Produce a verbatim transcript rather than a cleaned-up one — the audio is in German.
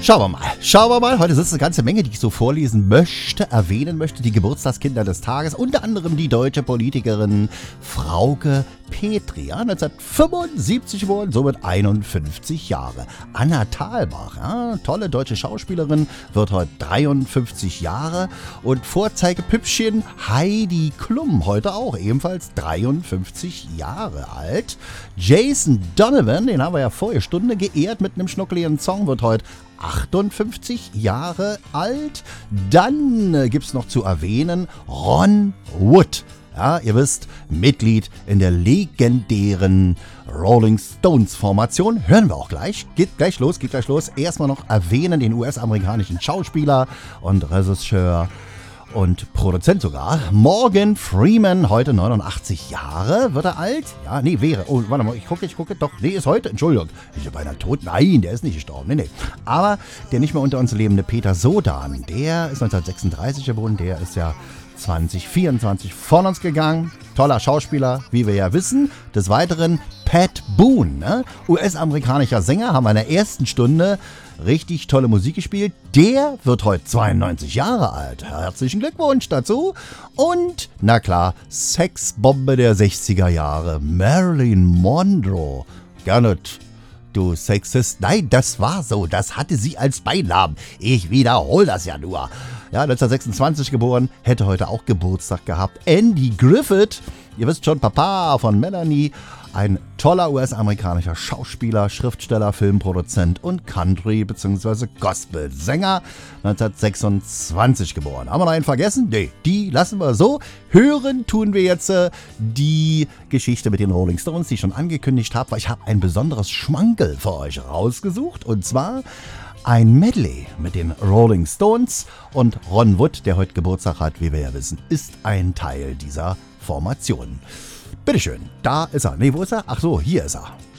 Schauen wir mal, schauen wir mal. Heute sitzt eine ganze Menge, die ich so vorlesen möchte, erwähnen möchte. Die Geburtstagskinder des Tages, unter anderem die deutsche Politikerin Frauke Petry, ja, neunzehnhundertfünfundsiebzig geboren, somit einundfünfzig Jahre. Anna Thalbach, ja, tolle deutsche Schauspielerin, wird heute dreiundfünfzig Jahre. Und Vorzeigepüppchen Heidi Klum, heute auch ebenfalls dreiundfünfzig Jahre alt. Jason Donovan, den haben wir ja vorige Stunde geehrt mit einem schnuckeligen Song, wird heute achtundfünfzig Jahre alt. Dann äh, gibt es noch zu erwähnen Ron Wood. Ja, ihr wisst, Mitglied in der legendären Rolling Stones Formation. Hören wir auch gleich. Geht gleich los, geht gleich los. Erstmal noch erwähnen den U S-amerikanischen Schauspieler und Regisseur und Produzent sogar. Morgan Freeman, heute neunundachtzig Jahre, wird er alt? Ja, nee, wäre. Oh, warte mal, ich gucke, ich gucke. Doch, nee, ist heute, Entschuldigung. Ich bin beinahe tot. Nein, der ist nicht gestorben. Nee, nee. Aber der nicht mehr unter uns lebende Peter Sodan, der ist neunzehnhundertsechsunddreißig geboren, der ist ja zwanzig vierundzwanzig von uns gegangen. Toller Schauspieler, wie wir ja wissen. Des Weiteren Pat Boone, ne? U S-amerikanischer Sänger, haben wir in der ersten Stunde richtig tolle Musik gespielt. Der wird heute zweiundneunzig Jahre alt. Herzlichen Glückwunsch dazu. Und, na klar, Sexbombe der sechziger Jahre, Marilyn Monroe. Gar nicht, du Sexist. Nein, das war so. Das hatte sie als Beinamen. Ich wiederhole das ja nur. Ja, neunzehnhundertsechsundzwanzig geboren, hätte heute auch Geburtstag gehabt. Andy Griffith, ihr wisst schon, Papa von Melanie, ein toller U S-amerikanischer Schauspieler, Schriftsteller, Filmproduzent und Country- bzw. Gospel-Sänger, neunzehnhundertsechsundzwanzig geboren. Haben wir noch einen vergessen? Nee, die lassen wir so. Hören tun wir jetzt äh, die Geschichte mit den Rolling Stones, die ich schon angekündigt habe, weil ich habe ein besonderes Schmankerl für euch rausgesucht. Und zwar ein Medley mit den Rolling Stones, und Ron Wood, der heute Geburtstag hat, wie wir ja wissen, ist ein Teil dieser Formation. Bitteschön, da ist er. Nee, wo ist er? Ach so, hier ist er.